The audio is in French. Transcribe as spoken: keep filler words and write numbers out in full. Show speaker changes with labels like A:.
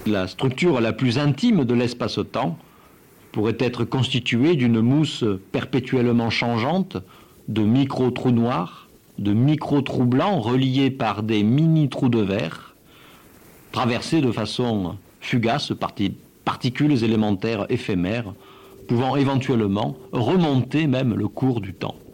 A: La structure la plus intime de l'espace-temps pourrait être constituée d'une mousse perpétuellement changeante de micro-trous noirs, de micro-trous blancs reliés par des mini-trous de verre, traversés de façon fugace par des particules élémentaires éphémères, pouvant éventuellement remonter même le cours du temps.